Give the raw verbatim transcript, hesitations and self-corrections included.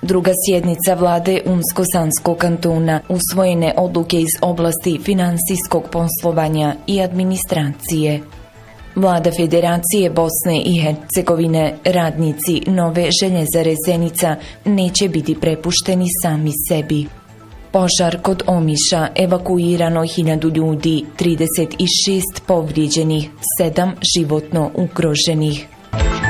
Druga sjednica vlade Unsko-Sanskog kantona, usvojene odluke iz oblasti finansijskog poslovanja i administracije. Vlada Federacije Bosne i Hercegovine, radnici nove željezare Zenica neće biti prepušteni sami sebi. Požar kod Omiša, evakuirano hiljadu ljudi, trideset šest povrijeđenih, sedam životno ugroženih.